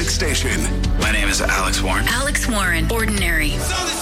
music station. My name is Alex Warren. Alex Warren, Ordinary. So